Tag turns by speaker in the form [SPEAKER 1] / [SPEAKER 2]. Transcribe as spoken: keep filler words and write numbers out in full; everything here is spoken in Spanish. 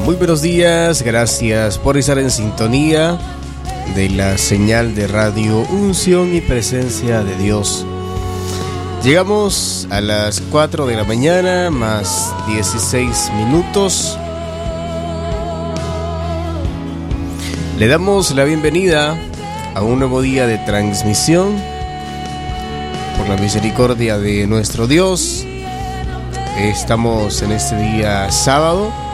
[SPEAKER 1] Muy buenos días, gracias por estar en sintonía de la señal de radio Unción y Presencia de Dios. Llegamos a las cuatro de la mañana más dieciséis minutos. Le damos la bienvenida a un nuevo día de transmisión. Por la misericordia de nuestro Dios, estamos en este día sábado